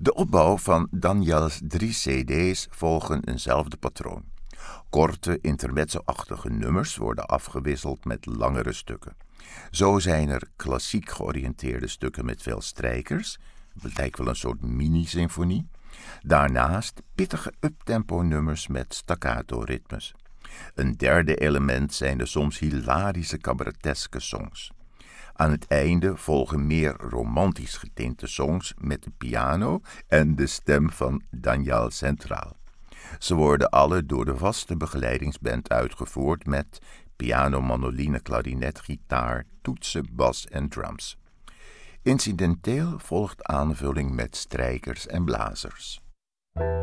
De opbouw van Daniels 3 cd's volgen eenzelfde patroon. Korte, intermezzo-achtige nummers worden afgewisseld met langere stukken. Zo zijn er klassiek georiënteerde stukken met veel strijkers, het lijkt wel een soort mini-symfonie. Daarnaast pittige uptempo nummers met staccato-ritmes. Een derde element zijn de soms hilarische cabareteske songs. Aan het einde volgen meer romantisch getinte songs met de piano en de stem van Daniel centraal. Ze worden alle door de vaste begeleidingsband uitgevoerd met piano, mandoline, klarinet, gitaar, toetsen, bas en drums. Incidenteel volgt aanvulling met strijkers en blazers.